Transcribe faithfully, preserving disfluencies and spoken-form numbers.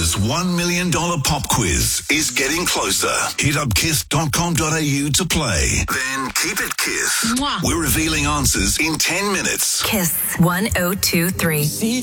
Kiss's one million dollars pop quiz is getting closer. Hit up kiss dot com dot a u to play. Then keep it Kiss. Mwah. We're revealing answers in ten minutes. Kiss one oh two three.